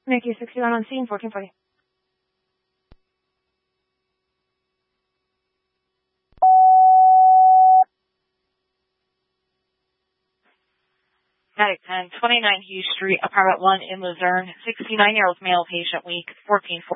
Nikki 61 on scene, 1440. Medic 10, 29 Hughes Street, apartment 1 in Luzerne, 69-year-old male patient, weak, 1440.